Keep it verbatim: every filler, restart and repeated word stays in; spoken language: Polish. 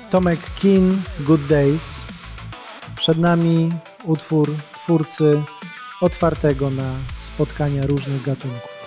Tomek Kin, Good Days. Przed nami utwór twórcy otwartego na spotkania różnych gatunków.